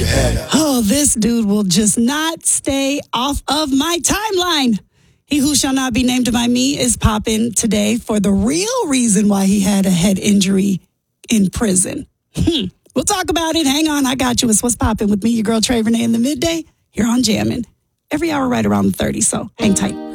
your head up. Oh, this dude will just not stay off of my timeline. He who shall not be named by me is popping today for the real reason why he had a head injury in prison. We'll talk about it. Hang on, I got you. It's What's Popping with me, your girl Trey Renee in the midday here on Jammin'. Every hour right around the 30, so hang tight.